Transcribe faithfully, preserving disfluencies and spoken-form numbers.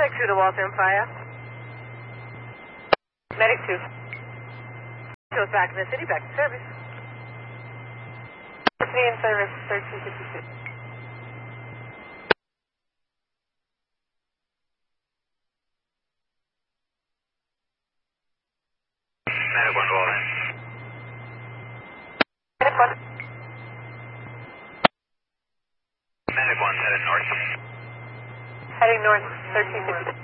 Medic two to Walter and Fire. Medic two. Goes back in the city, back to service. City in service, thirteen fifty-two. Medic one, roll in. Medic one. Medic one, headed north. Heading north, thirteen fifty-two.